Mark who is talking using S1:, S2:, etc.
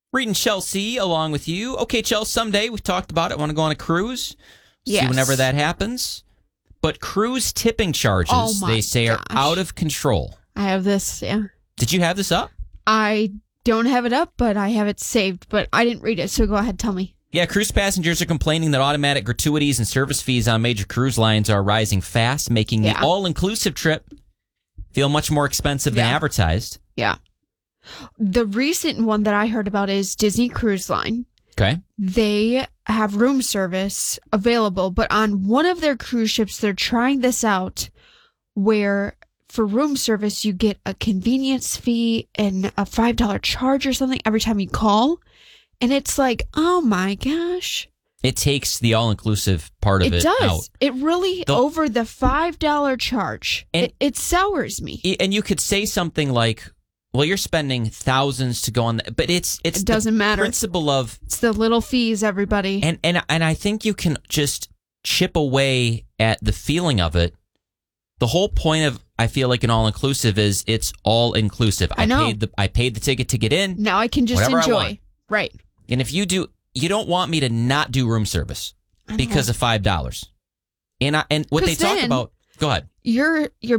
S1: Reading Chelsea along with you. Okay, Chelsea, someday we've talked about it. Want to go on a cruise?
S2: Yes.
S1: See whenever that happens. But cruise tipping charges, they say, are out of control.
S2: I have this, yeah.
S1: Did you have this up?
S2: I don't have it up, but I have it saved. But I didn't read it, so go ahead, tell me.
S1: Yeah, cruise passengers are complaining that automatic gratuities and service fees on major cruise lines are rising fast, making the all-inclusive trip feel much more expensive than advertised.
S2: Yeah. The recent one that I heard about is Disney Cruise Line.
S1: Okay.
S2: They have room service available, but on one of their cruise ships, they're trying this out where for room service, you get a convenience fee and a $5 charge or something every time you call. And it's like, oh my gosh.
S1: It takes the all-inclusive part of it out. It does.
S2: It really, over the $5 charge, it sours me.
S1: And you could say something like, well, you're spending thousands to go on that, but it doesn't matter. Principle of
S2: it's the little fees, everybody.
S1: And I think you can just chip away at the feeling of it. The whole point of, I feel like, an all-inclusive is it's all-inclusive.
S2: I know.
S1: I paid the ticket to get in.
S2: Now I can just enjoy. Right.
S1: And if you don't want me to not do room service because of $5. And what they talk about, go ahead.
S2: You're